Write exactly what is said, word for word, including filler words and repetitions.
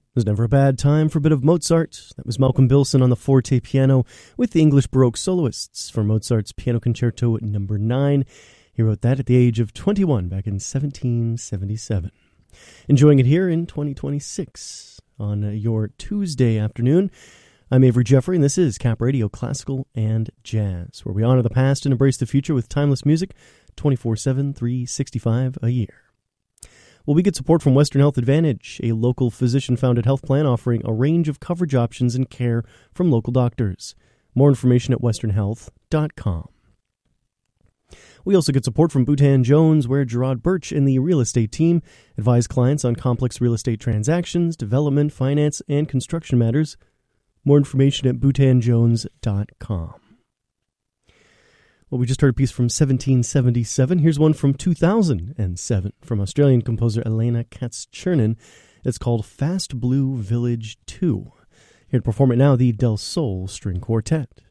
There's never a bad time for a bit of Mozart. That was Malcolm Bilson on the forte piano with the English Baroque soloists for Mozart's Piano Concerto number nine. He wrote that at the age of twenty-one back in seventeen seventy-seven. Enjoying it here in twenty twenty-six on uh, your Tuesday afternoon. I'm Avery Jeffrey, and this is Cap Radio Classical and Jazz, where we honor the past and embrace the future with timeless music twenty-four seven, three sixty-five a year. Well, we get support from Western Health Advantage, a local physician-founded health plan offering a range of coverage options and care from local doctors. More information at western health dot com. We also get support from Boutan Jones, where Gerard Birch and the real estate team advise clients on complex real estate transactions, development, finance, and construction matters. More information at boutan jones dot com. Well, we just heard a piece from seventeen seventy-seven. Here's one from two thousand seven from Australian composer Elena Katz-Chernin. It's called Fast Blue Village two. Here to perform it now, the Del Sol String Quartet.